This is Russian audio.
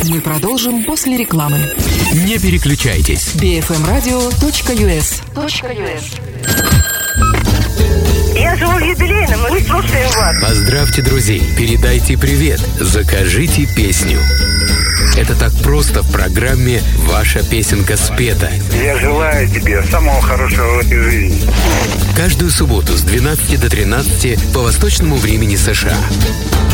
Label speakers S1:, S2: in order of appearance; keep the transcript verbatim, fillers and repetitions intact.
S1: Мы продолжим после рекламы.
S2: Не переключайтесь.
S1: би эф эм радио точка ю эс.
S3: Я живу в юбилейном, мы слушаем вас.
S2: Поздравьте друзей, передайте привет, закажите песню. Это так просто в программе «Ваша песенка спета».
S4: Я желаю тебе самого хорошего в этой жизни.
S2: Каждую субботу с двенадцати до тринадцати по восточному времени США.